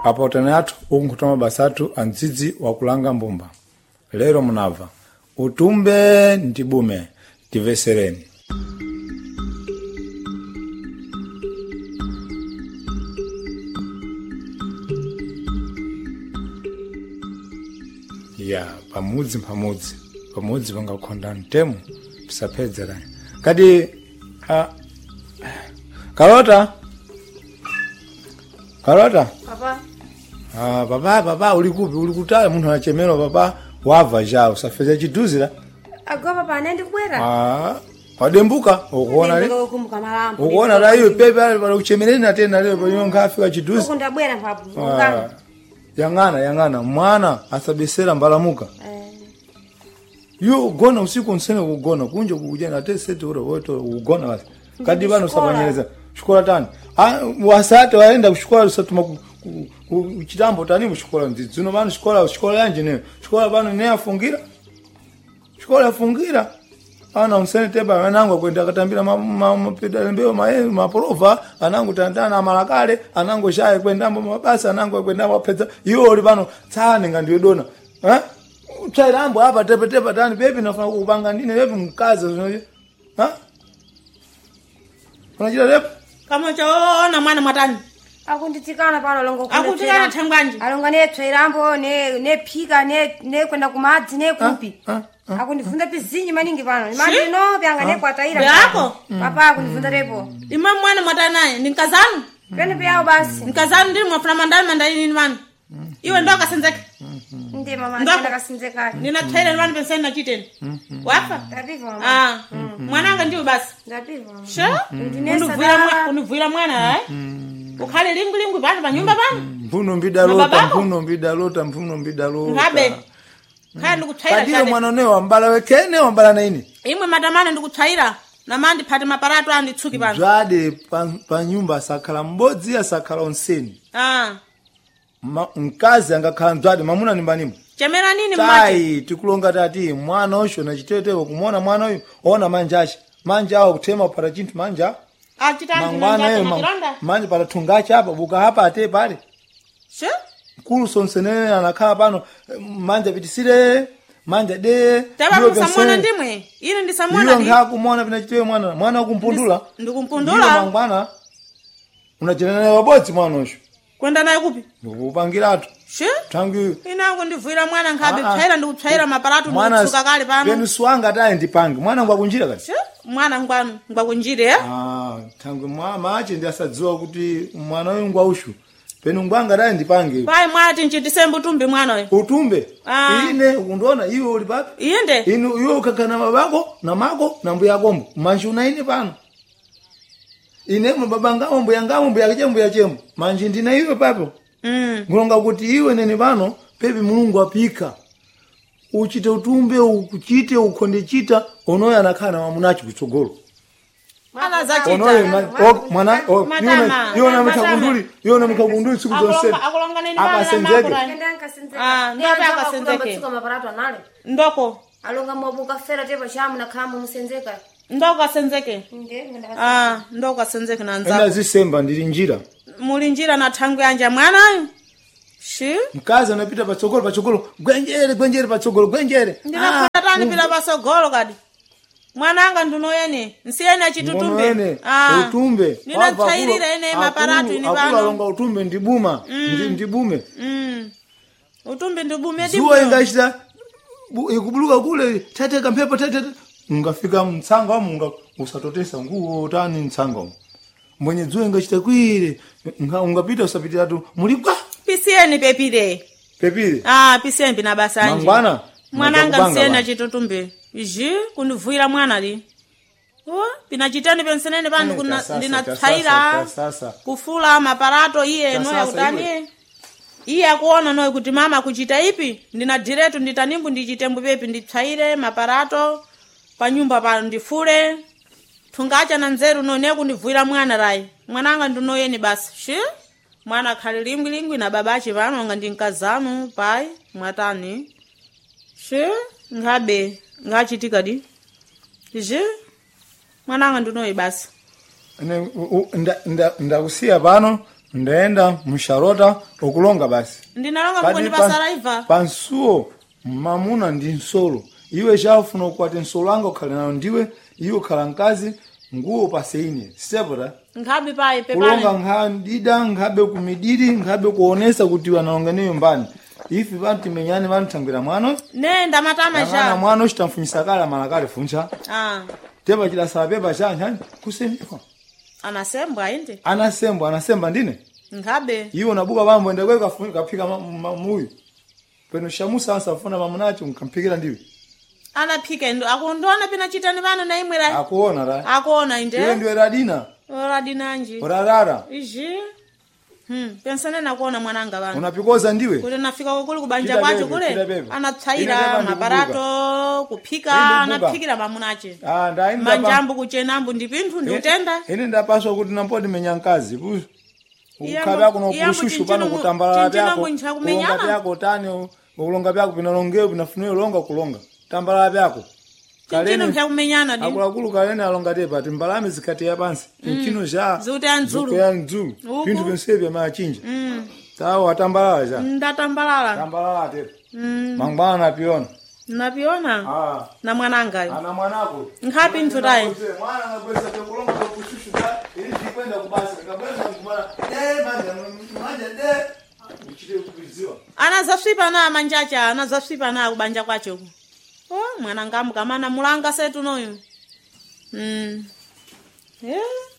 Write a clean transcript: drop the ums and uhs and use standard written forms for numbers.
apo tanatu ukunkutama basatu andzidzi wakulanga mbumba. Lero munava utumbe ndibume tivesereni. Ya pamudzi vangakhonda mtemu tisapedzera kadi Karota papa ulikupi ulikutaya munthu achemera papa wava ja usafeza chiduzira agwa papa ane ndikubwera wadembuka ukuona la iwe pepe pala kuchemereni atena leo pano ngafika chiduzi ukundabwera papo yang'ana mwana asabesera mbalamuka yo gona usiku nsene kugona kunje kujana atesete ura woto ugona basi kadi bano sabanyeleza shikola tani wasate waenda kushikola usatuma kuchitambo tani mushikola ndzino bano shikola yanje ne shikola bano ne afungira shikola afungira ana unsene teba anangu kwenda katambira mapedale mbeo maprova anangu tandana malakale anangu shaye kwenda mabasa anangu kwenda mapedza iyo bano tsane ngandiwe dona Chairambo hapa tepe tani baby nafanya kupanga ndine baby mkaza unaje unajira lep kama chaona mwana matani akunditikana pano longo akutikana thangwanji alonga ne chairambo ne phika ne kwenda kumadzi ne kupi akundifunda pizinyi maningi pano mani no byanga ne kwataira yako papa akundifunda repo imam mwana matani naye ninkazanu pene pya basi ninkazanu ndi mwafuna mandali nini mani iwe ndo kasenzeka ndi mama ndaka kasinzeka nina thaile ni vanhu penseni na chiteni wafa ndapiva mwananga ndiwe basi ndapiva univuyira mwana ukhale lingu vanhu panyumba pano mvuno mbidalota ngabe khaya ndikuthaira kadiyo mwana ne wambala wekene wambala na ini imwe matamane ndikuthaira namandi phati maparato anditsuki pano zvade panyumba sakhala mbodzi asakhala onseni mkazi angakhala mdzwadi mamuna nimbanimo chemera nini mmachi tikulonga tati mwana osho na chitetewo kumona mwana uyu ona manja awo kutema para chinthu manja manja para thungachi apa buka hapa ate pale mkulu sonsenene anakhala pano manja pitisire manja de tabakusamona ndimwe ine ndisamona iyo ngakumona pina chitewe mwana ukumpundula ndikumpundula mangwana unajenana wabodzi mwana osho kwenda naye kupi ndikupangiratu tangu inango ndivuyira mwana ngabe tsaira ndikutsaira maparatu ndikutsuka kale pano penu swanga taye ndipange mwana ngwakunjira kati mwana ngwakunjire tangu mama ache ndiasadziwa kuti mwana uyu ngwaushu penu ngwanga taye ndipange pai mwati nchitisembe utumbe mwana uyu utumbe ine ukundiona iwe uli papi inde iwe ukakana babako na mako na mbuya kombo manji unaine pano ine mbabangamo mbuyangamo mbuyachembo manje ndina iwe papo ngulonga kuti iwe nene pano pepi mulungu apika uchite utumbe ukuchite ukhonde chita onoyo anakhala wamunachi kutsogolo ana zachita mwana yona mtakunduli siku zonse akasenzeke ndoko alonga mwabuka fera tepa shamu na khamu musenzeka ndoka senzeke ndoka senzeke nanza enda zisemba ndili njira muli njira na thangu yanja mwanayo mkazi anapita patsogolo gwenjere patsogolo gwenjere ndinafuna tani pita patsogolo kadi mwananga ndunoyene nsiyene chitutumbe utumbe ninatsairira ene maparatu ni pano akulonga utumbe ndibume utumbe ndibume zuwa ingachita ikubuluka kule tateka mphepo ungafika mtsanga munga usatotesa nguo tani mtsanga mwenye zuwa ingachita kwire ungapita usapitira tu mulipwa pisieni pepire pisieni pina basanje mangwana mwananga msiena chitutumbe kunivuyira mwana li pina chitani pensenene panu ndinatsaira kufula maparato iye noya kutani iye akuona noya kuti mama kuchita ipi ndina diretu nditanimbu ndichitembu pepi nditsaire maparato panyumba pa ndifule thungacha na nzeru none kunivuyira mwana rai mwananga ndinoyeni basi mwana khali lingwi na babachi pano nga ndinkazanu pai mwatani ngabe ngachitika di mwananga ndinoyi basi ndakusiya pano ndaenda msharota ukulonga basi ndinalonga mukoni pasaraiva pansuo mamuna ndi nsolo iwe chafuna ukwati nsolo anga ukhale nayo ndiwe iwe ukhala mkazi nguo paseine sepota nkhabe paye kulonga nkhandida nkhabe kumidiri nkhabe kuonesa kuti wanaonga niyo mbani ifi vantu menyani vantu tangwira mwano nenda matama na mwano chitamfunyisa kala malakale funcha teba chila sapepa chanya kusembwa anasembwa inde anasemba ndine nkhabe iwo nabuka bambo ende kweka kapika muyu peno shamusa asafuna mamunacho nkampikira ndiwe anaphika ndo akundona pina chitani vano na imwera akuona ra akuona inde iwe ndiwe radina nji orarara iji pensana nakuona mwananga vano unapikoza ndiwe kuti nafika kuli kubanja kwacho kule anatsaira maparato kuphika anaphikira mamunache manjambu kuchenambu ndi pinthu ndi utenda ine ndapaswa kuti nampoti menyankazi ukhala kuno kushushu pano kutambala pyako kulonga pyako tani kulonga pyako pinalongeo pinafunuyo longa kulonga tambala pyako kalene mpya kumenyana ndi akulu kalene alonga tepa timbalame zikati ya pansi chino ja zuti anzulu pinthu pensebya machinja tawo atambalala ja ndatambalala tepa mangwana napiona na mwananga ana mwanako nkhapi ntutayi mwana ngabweza kulonga kushushu ili ndikwenda kubasa ngabweza kumana manja anazaswipa na manjacha anazaswipa na kubanja kwacho mwana ngamu kamana mulanga setu noyo